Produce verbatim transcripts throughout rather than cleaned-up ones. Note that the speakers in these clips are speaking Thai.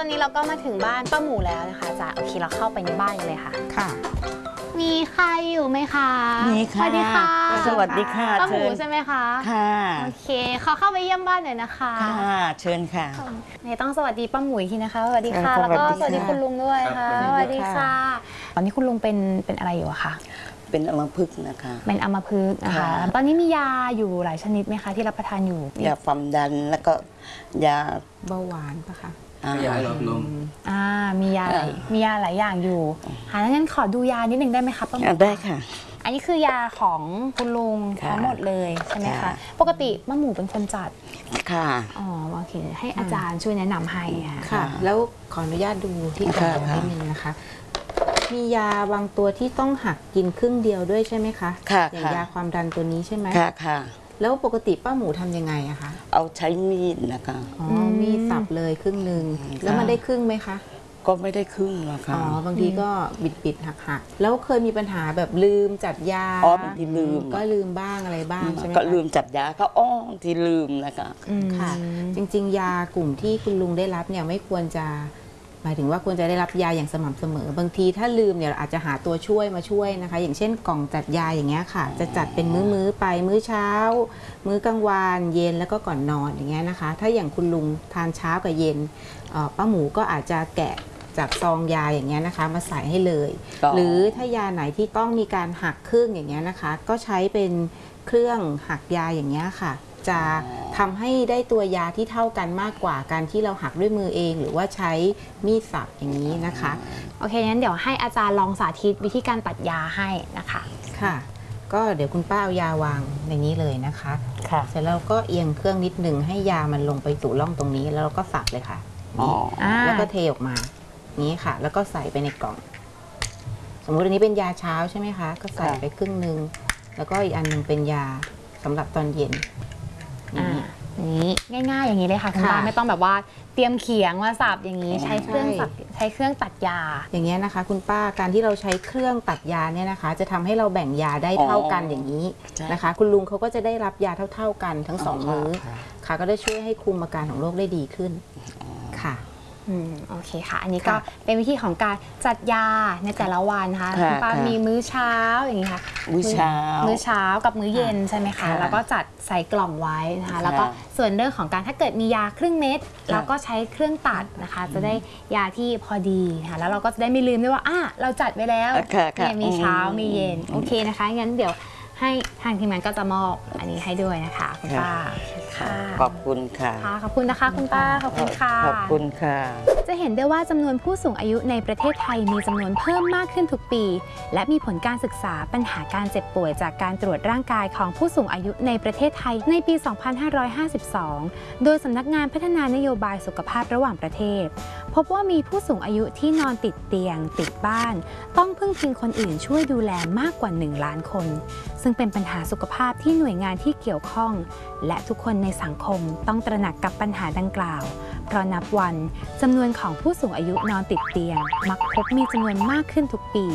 อนนี้เราก็มาถึงบ้านป้าหมูแล้วนะคะจ้ะโอเคเราเข้าไปในบ้านกันเลยค่ะค่ะมีใครอยู่ไหมคะมีค่ะสวัสดีค่ะสวัสดีค่ะป้าหมูใช่ไหมคะค่ะโอเคเขาเข้าไปเยี่ยมบ้านหน่อยนะคะค่ะเชิญค่ะนี่ต้องสวัสดีป้าหมูทีนะคะสวัสดีค่ะแล้วก็สวัสดีคุณลุงด้วยค่ะสวัสดีค่ะตอนนี้คุณลุงเป็นเป็นอะไรอยู่อะคะเป็นอัมพฤกษ์นะคะเป็นอัมพฤกษ์นะคะตอนนี้มียาอยู่หลายชนิดไหมคะที่รับประทานอยู่ยาความดันแล้วก็ยาเบาหวานปะคะยาหลอดลมอ่ามียามียาหลายอย่างอยู่ค่ะงั้นขอดูยานิดหนึ่งได้ไหมคะป้าหมูได้ค่ะอันนี้คือยาของคุณลุงทั้งหมดเลยใช่ไหมคะปกติป้าหมูเป็นคนจัดค่ะอ๋อโอเคให้อาจารย์ช่วยแนะนำให้ค่ะแล้วขออนุญาตดูที่กล่องนิดนึงนะคะมียาบางตัวที่ต้องหักกินครึ่งเดียวด้วยใช่ไหมคะค่ะอย่างยาความดันตัวนี้ใช่ไหมค่ะค่ะแล้วปกติป้าหมูทำยังไงอะคะเอาใช้มีดนะคะอ๋อมีดสับเลยครึ่งหนึ่งแล้วมันได้ครึ่งไหมคะก็ไม่ได้ครึ่งนะคะอ๋อบางทีก็บิดบิดหักหักแล้วเคยมีปัญหาแบบลืมจัดยาอ๋อบางทีลืมก็ลืมบ้างอะไรบ้างใช่ไหมก็ลืมจัดยาก็อ้อที่ลืมนะคะค่ะจริงๆยากลุ่มที่คุณลุงได้รับเนี่ยไม่ควรจะหมายถึงว่าควรจะได้รับยาอย่างสม่ำเสมอบางทีถ้าลืมเนี่ยอาจจะหาตัวช่วยมาช่วยนะคะอย่างเช่นกล่องจัดยาอย่างเงี้ยค่ะจะจัดเป็นมื้อๆไปมื้อเช้ามื้อกลางวันเย็นแล้วก็ก่อนนอนอย่างเงี้ยนะคะถ้าอย่างคุณลุงทานเช้ากับเย็นป้าหมูก็อาจจะแกะจากซองยาอย่างเงี้ยนะคะมาใส่ให้เลยหรือถ้ายาไหนที่ต้องมีการหักครึ่งอย่างเงี้ยนะคะก็ใช้เป็นเครื่องหักยาอย่างเงี้ยค่ะจะทำให้ได้ตัวยาที่เท่ากันมากกว่าการที่เราหักด้วยมือเองหรือว่าใช้มีดสับอย่างนี้นะคะโอเคงั้นเดี๋ยวให้อาจารย์ลองสาธิตวิธีการตัดยาให้นะคะค่ะก็เดี๋ยวคุณป้าเอายาวางในนี้เลยนะคะค่ะเสร็จแล้วก็เอียงเครื่องนิดหนึ่งให้ยามันลงไปสู่ร่องตรงนี้แล้วเราก็สับเลยค่ะแล้วก็เทออกมานี้ค่ะแล้วก็ใส่ไปในกล่องสมมุติอันนี้เป็นยาเช้าใช่ไหมคะก็ใส่ไปครึ่งหนึ่งแล้วก็อีกอันหนึ่งเป็นยาสำหรับตอนเย็นนี้ง่ายๆอย่างนี้เลยค่ะคุณป้าไม่ต้องแบบว่าเตรียมเขียงมาสับอย่างนี้ใช้เครื่องสับใช้เครื่องตัดยาอย่างเงี้ยนะคะคุณป้าการที่เราใช้เครื่องตัดยาเนี่ยนะคะจะทำให้เราแบ่งยาได้เท่ากันอย่างนี้นะคะคุณลุงเขาก็จะได้รับยาเท่าๆกันทั้งสองมื้อค่ะก็ได้ช่วยให้คุมอาการของโรคได้ดีขึ้นค่ะอืมโอเคค่ะอันนี้ก็เป็นวิธีของการจัดยาในแต่ละวันนะคะคุณป้ามีมื้อเช้าอย่างนี้ค่ะมื้อเช้ามื้อเช้ากับมื้อเย็นใช่ไหมคะแล้วก็จัดใส่กล่องไว้นะคะแล้วก็ส่วนเรื่องของการถ้าเกิดมียาครึ่งเม็ดเราก็ใช้เครื่องตัดนะคะจะได้ยาที่พอดีค่ะแล้วเราก็จะได้ไม่ลืมด้วยว่าอ่ะเราจัดไว้แล้วเนี่ยมีเช้ามีเย็นโอเคนะคะงั้นเดี๋ยวให้ทางทีมงานก็จะมอบอันนี้ให้ด้วยนะคะคุณป้าขอบคุณค่ะขอบคุณนะคะคุณป้าขอบคุณค่ะขอบคุณค่ะจะเห็นได้ว่าจำนวนผู้สูงอายุในประเทศไทยมีจำนวนเพิ่มมากขึ้นทุกปีและมีผลการศึกษาปัญหาการเจ็บป่วยจากการตรวจร่างกายของผู้สูงอายุในประเทศไทยในปี สองพันห้าร้อยห้าสิบสอง โดยสำนักงานพัฒนานโยบายสุขภาพระหว่างประเทศพบว่ามีผู้สูงอายุที่นอนติดเตียงติดบ้านต้องพึ่งพิงคนอื่นช่วยดูแลมากกว่าหนึ่งล้านคนซึ่งเป็นปัญหาสุขภาพที่หน่วยงานที่เกี่ยวข้องและทุกคนในสังคมต้องตระหนักกับปัญหาดังกล่าวเพราะนับวันจำนวนของผู้สูงอายุนอนติดเตียงมักพบมีจำนวนมากขึ้นทุกปี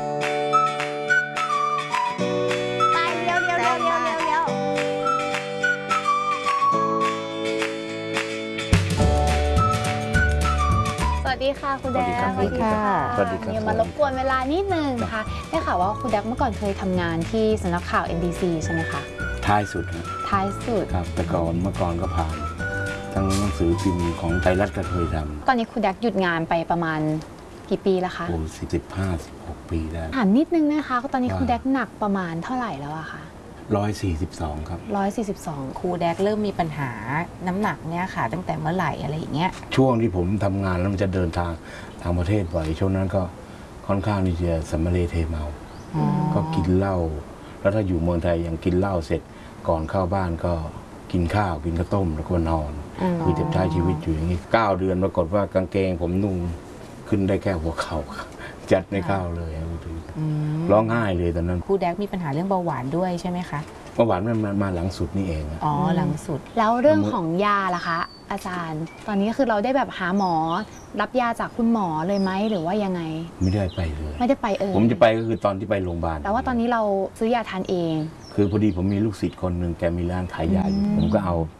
ไปเร็วเร็วเร็วเร็วเร็วเร็วสวัสดีค่ะคุณแดกสวัสดีค่ะสวัสดีครับอย่ามารบกวนเวลานิดนึงนะคะได้ข่าวว่าคุณแดกเมื่อก่อนเคยทำงานที่สำนักข่าว เอ็น บี ซี ใช่ไหมคะท้ายสุดครับท้ายสุดครับแต่ก่อนเมื่อก่อนก็ผ่านทั้งหนังสือพิมพ์ของไทยรัฐก็เคยทำตอนนี้คุณแดกหยุดงานไปประมาณกี่ปีแล้วคะโอ้สิบห้าสิบหกปีแล้วถามนิดนึงนะคะตอนนี้คุณแดกหนักประมาณเท่าไหร่แล้วอะคะร้อยสี่สิบสองครับร้อยสี่สิบสองครูแดกเริ่มมีปัญหาน้ำหนักเนี่ยค่ะตั้งแต่เมื่อไหร่อะไรอย่างเงี้ยช่วงที่ผมทำงานแล้วมันจะเดินทางทางประเทศบ่อยช่วงนั้นก็ค่อนข้างที่จะสำเร็จเทเมาก็กินเหล้าแล้วถ้าอยู่เมืองไทยอย่างกินเหล้าเสร็จก่อนเข้าบ้านก็กินข้าวกินข้าวต้มแล้วก็นอนคือจะใช้ชีวิตอยู่อย่างนี้เก้าเดือนปรากฏว่ากางเกงผมนุ่งขึ้นได้แค่หัวเข่าจัดไม่เข้าเลยร้องไห้เลยตอนนั้นครูแดกมีปัญหาเรื่องเบาหวานด้วยใช่ไหมคะเบาหวานมันมาหลังสุดนี่เองอ๋อหลังสุดแล้วเรื่องของยาล่ะคะอาจารย์ตอนนี้คือเราได้แบบหาหมอรับยาจากคุณหมอเลยไหมหรือว่ายังไงไม่ได้ไปเลยไม่ได้ไปเออผมจะไปก็คือตอนที่ไปโรงพยาบาลแต่ว่าตอนนี้เราซื้อยาทานเองคือพอดีผมมีลูกศิษย์คนหนึ่งแกมีร้านขายยาอยู่ผมก็เอา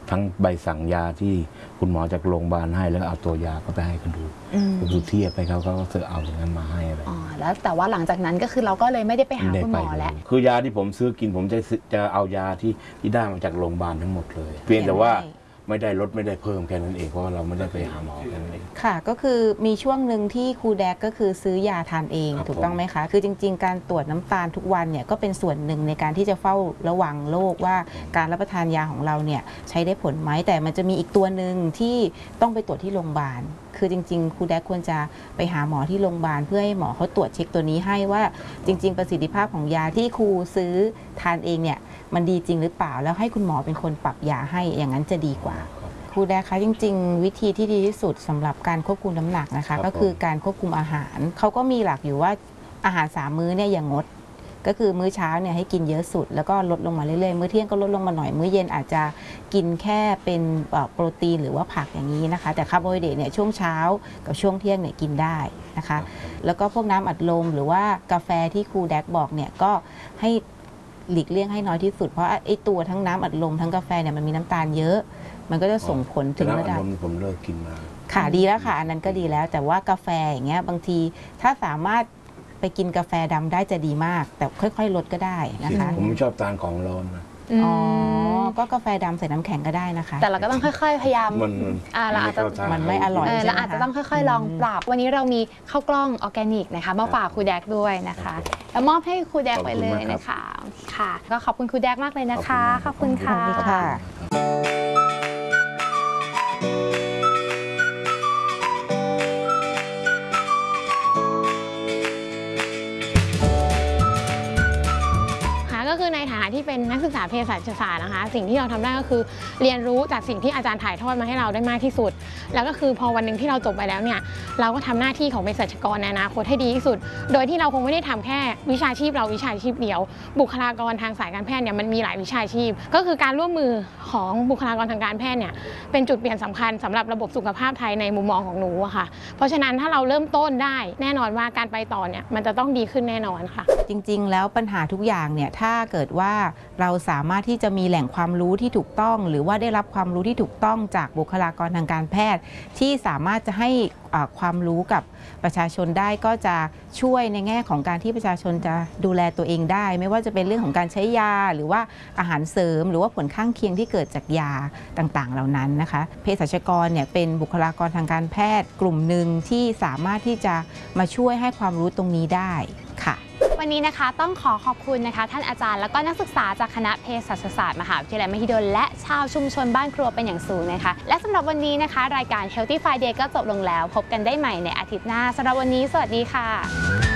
ทั้งใบสั่งยาที่คุณหมอจากโรงพยาบาลให้แล้วเอาตัวยาก็ไปให้เขาดูอืมก็คือเทียบไปเขาก็จะเอาอย่างนั้นมาให้อะไรอ๋อแล้วแต่ว่าหลังจากนั้นก็คือเราก็เลยไม่ได้ไปหาไม่ได้คุณหไปมอเลแล้วยคือยาที่ผมซื้อกินผมจะซื้อจะเอายาที่ที่ได้มาจากโรงพยาบาลทั้งหมดเลย เพียงแต่ว่าไม่ได้ลดไม่ได้เพิ่มแค่นั้นเองเพราะว่าเราไม่ได้ไปหาหมอแค่นั้นเองค่ะก็คือมีช่วงหนึ่งที่ครูแดกก็คือซื้อยาทานเองครับถูกต้องไหมคะ คือจริงๆ การตรวจน้ำตาลทุกวันเนี่ยก็เป็นส่วนหนึ่งในการที่จะเฝ้าระวังโรคว่าการรับประทานยาของเราเนี่ยใช้ได้ผลไหมแต่มันจะมีอีกตัวหนึ่งที่ต้องไปตรวจที่โรงพยาบาลคือจริงๆครูแดกควรจะไปหาหมอที่โรงพยาบาลเพื่อให้หมอเขาตรวจเช็คตัวนี้ให้ว่าจริง ๆ ประสิทธิภาพของยาที่ครูซื้อทานเองเนี่ยมันดีจริงหรือเปล่าแล้วให้คุณหมอเป็นคนปรับยาให้อย่างนั้นจะดีกว่าครูแดกคะจริงๆวิธีที่ดีที่สุดสำหรับการควบคุมน้ำหนักนะคะครับก็คือการควบคุมอาหารเขาก็มีหลักอยู่ว่าอาหารสามมื้อเนี่ยอย่างงดก็คือมื้อเช้าเนี่ยให้กินเยอะสุดแล้วก็ลดลงมาเรื่อยๆมื้อเที่ยงก็ลดลงมาหน่อยมื้อเย็นอาจจะกินแค่เป็นเอ่อโปรตีนหรือว่าผักอย่างนี้นะคะแต่คาร์โบไฮเดรตเนี่ยช่วงเช้ากับช่วงเที่ยงเนี่ยกินได้นะคะแล้วก็พวกน้ำอัดลมหรือว่ากาแฟที่ครูแดกบอกเนี่ยก็ให้หลีกเลี่ยงให้น้อยที่สุดเพราะไอ้ตัวทั้งน้ำอัดลมทั้งกาแฟเนี่ยมันมีน้ำตาลเยอะมันก็จะส่งผลถึงแต่ระดับน้ำอัดลมผมเลิกกินมาค่ะดีแล้วค่ะอันนั้นก็ดีแล้วแต่ว่ากาแฟอย่างเงี้ยบางทีถ้าสามารถไปกินกาแฟดำได้จะดีมาก แต่ค่อยๆลดก็ได้นะคะผมไม่ชอบทานของร้อนนะอ๋อก็กาแฟดำใส่น้ำแข็งก็ได้นะคะแต่เราก็ต้องค่อยๆ พยายามมันมันอ่าเราอาจจะเข้ทงมันไม่อร่อยเออใช่ไหมเราอาจจะต้องค่อยๆ ลองปรับ วันนี้เรามีข้าวกล้องออร์แกนิกนะคะมาฝากครูแดกด้วยนะคะแล้วมอบให้ครูแดกไปเลยนะคะค่ะ ก็ขอบคุณครูแดกมากเลยนะคะ ขอบคุณค่ะขอบคุณค่ะค่ะก็คือในฐานะที่เป็นนักศึกษาเภสัชศาสตร์นะคะสิ่งที่เราทำได้ก็คือเรียนรู้จากสิ่งที่อาจารย์ถ่ายทอดมาให้เราได้มากที่สุด แล้วก็คือพอวันหนึ่งที่เราจบไปแล้วเนี่ยเราก็ทำหน้าที่ของเภสัชกรในอนาคตให้ดีที่สุด โดยที่เราคงไม่ได้ทำแค่วิชาชีพเราวิชาชีพเดียว บุคลากรทางสายการแพทย์เนี่ยมันมีหลายวิชาชีพ ก็คือการร่วมมือของบุคลากรทางการแพทย์เนี่ยเป็นจุดเปลี่ยนสำคัญสำหรับระบบสุขภาพไทยในมุมมองของหนูอะค่ะเพราะฉะนั้นถ้าเราเริ่มต้นได้แน่นอนว่าการไปต่อเนี่ยมันจะต้องดีขึ้นแน่นอนค่ะจริงๆ แล้วปัญหาทุกอย่างเนี่ยถ้าเกิดว่าเราสามารถที่จะมีแหล่งความรู้ที่ถูกต้อง หรือว่าได้รับความรู้ที่ถูกต้องจากบุคลากรทางการแพทย์ ที่สามารถจะให้อ่าความรู้กับประชาชนได้ก็จะช่วยในแง่ของการที่ประชาชนจะดูแลตัวเองได้ ไม่ว่าจะเป็นเรื่องของการใช้ยาหรือว่าอาหารเสริม หรือว่าผลข้างเคียงที่เกิดจากยาต่างๆ เหล่านั้นนะคะเภสัชกรเนี่ยเป็นบุคลากรทางการแพทย์ กลุ่มหนึ่งที่สามารถที่จะมาช่วยให้ความรู้ตรงนี้ได้ค่ะวันนี้นะคะต้องขอขอบคุณนะคะท่านอาจารย์แล้วก็นักศึกษาจากคณะเภสัชศาสตร์มหาวิทยาลัยมหิดลและชาวชุมชนบ้านครัวเป็นอย่างสูงนะคะและสำหรับวันนี้นะคะรายการ Healthy Friday ก็จบลงแล้วพบกันได้ใหม่ในอาทิตย์หน้าสำหรับวันนี้สวัสดีค่ะ